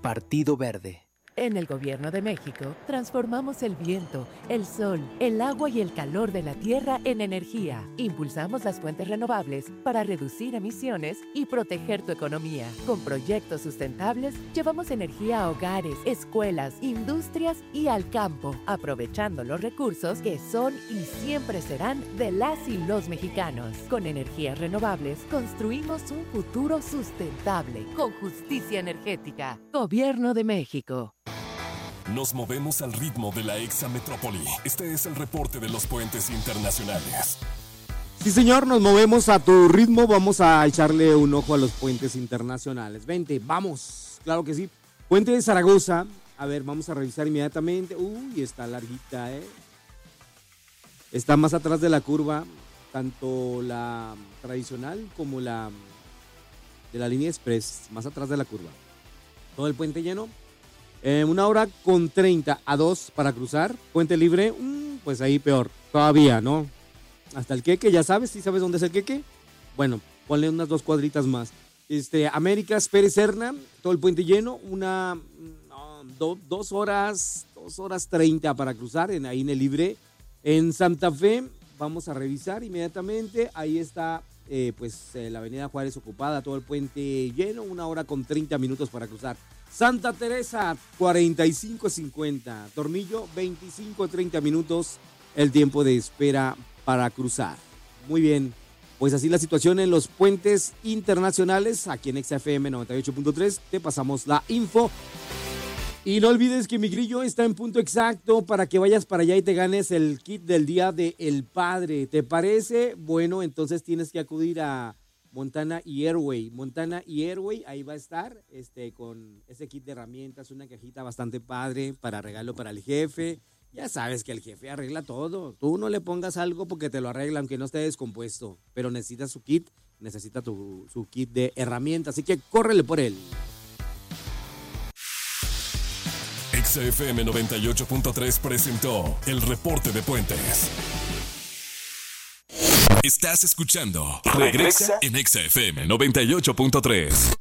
Partido Verde. En el Gobierno de México, transformamos el viento, el sol, el agua y el calor de la tierra en energía. Impulsamos las fuentes renovables para reducir emisiones y proteger tu economía. Con proyectos sustentables, llevamos energía a hogares, escuelas, industrias y al campo, aprovechando los recursos que son y siempre serán de las y los mexicanos. Con energías renovables, construimos un futuro sustentable, con justicia energética. Gobierno de México. Nos movemos al ritmo de la exametrópoli. Este es el reporte de los puentes internacionales. Sí, señor, nos movemos a tu ritmo. Vamos a echarle un ojo a los puentes internacionales. Vente, vamos. Claro que sí. Puente de Zaragoza. A ver, vamos a revisar inmediatamente. Uy, está larguita, ¿eh? Está más atrás de la curva, tanto la tradicional como la de la línea express. Más atrás de la curva. Todo el puente lleno. 1 hora con 30 a 2 para cruzar. Puente libre, pues ahí peor. Todavía, ¿no? Hasta el Queque, ya sabes. ¿Sí sabes dónde es el Queque? Bueno, ponle unas 2 cuadritas más. Américas, Pérez Serna, todo el puente lleno. 2 horas 30 para cruzar ahí en el libre. En Santa Fe, vamos a revisar inmediatamente. Ahí está, la avenida Juárez ocupada, todo el puente lleno. 1 hora con 30 minutos para cruzar. Santa Teresa, 45:50. Tornillo, 25:30 minutos el tiempo de espera para cruzar. Muy bien, pues así la situación en los puentes internacionales. Aquí en XFM 98.3 te pasamos la info. Y no olvides que mi grillo está en punto exacto para que vayas para allá y te ganes el kit del Día del Padre. ¿Te parece? Bueno, entonces tienes que acudir a Montana y Airway. Montana y Airway, ahí va a estar con ese kit de herramientas, una cajita bastante padre para regalo para el jefe. Ya sabes que el jefe arregla todo. Tú no le pongas algo porque te lo arregla, aunque no esté descompuesto. Pero necesita su kit, necesita su kit de herramientas. Así que córrele por él. XFM 98.3 presentó el reporte de puentes. Estás escuchando Regresa en XFM 98.3.